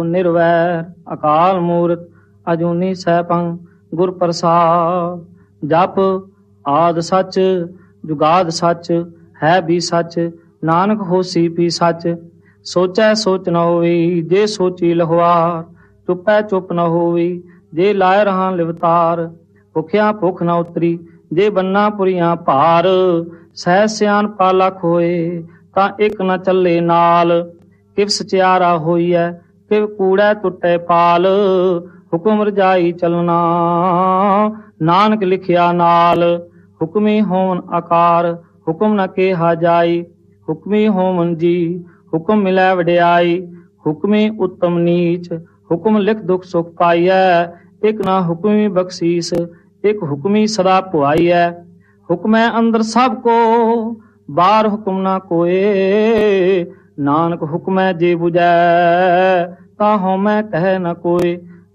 ਨਿਰਵੈਰ ਅਕਾਲ ਮੂਰਤ ਅਜੂਨੀ ਸੈਭੰ ਗੁਰ ਪ੍ਰਸਾਦ। ਜਪ ਆਦ ਸੱਚ ਜੁਗਾਦ ਸੱਚ ਹੈ ਵੀ ਸੱਚ ਨਾਨਕ ਹੋਸੀ ਵੀ ਸੱਚ। ਸੋਚੈ ਸੋਚ ਨ ਹੋਈ ਜੇ ਸੋਚੀ ਲਹਵਾਰ। ਚੁੱਪੈ ਚੁੱਪ ਨ ਹੋਈ ਜੇ ਲਾਇ ਰਹਾਂ ਲਿਵਤਾਰ। ਭੁਖਿਆ ਭੁੱਖ ਨ ਉਤਰੀ ਜੇ ਬੰਨਾ ਪੁਰੀਆਂ ਭਾਰ। ਸਹਿ ਸਿਆਣਪਾ ਲੱਖ ਹੋਏ ਤਾਂ ਇੱਕ ਨ ਚੱਲੇ ਨਾਲ। ਕਿਵ ਸਚਿਆਰਾ ਹੋਈਐ ਕਿਵ ਕੂੜੈ ਟੁੱਟੈ ਪਾਲ। ਹੁਕਮ ਰਜਾਈ ਚਲਣਾ ਨਾਨਕ ਲਿਖਿਆ ਨਾਲ। ਹੁਕਮੀ ਹੋਵਨ ਆਕਾਰ ਹੁਕਮ ਨ ਕਿਹਾ ਜਾਈ। ਹੁਕਮੀ ਹੋਵਨ ਜੀ ਹੁਕਮ ਮਿਲੈ ਵਡਿਆਈ। ਹੁਕਮੀ ਉੱਤਮ ਨੀਚ ਹੁਕਮ ਲਿਖ ਦੁਖ ਸੁਖ ਪਾਈਐ। ਇੱਕ ਨਾ ਹੁਕਮੀ ਬਖਸ਼ੀਸ ਇੱਕ ਹੁਕਮੀ ਸਦਾ ਪੁਆਈਐ। ਹੁਕਮੈ ਅੰਦਰ ਸਭ ਕੋ ਬਾਹਰ ਹੁਕਮ ਨਾ ਕੋਏ। ਨਾਨਕ ਹੁਕਮੈ ਜੇ ਬੁਝੈ ਤਾਂ ਹਉਮੈ ਕਹਿ ਨ ਕੋਏ।